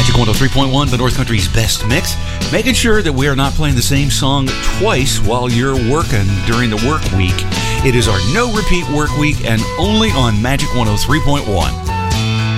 Magic 103.1, the North Country's best mix. Making sure that we are not playing the same song twice while you're working during the work week. It is our no repeat work week and only on Magic 103.1.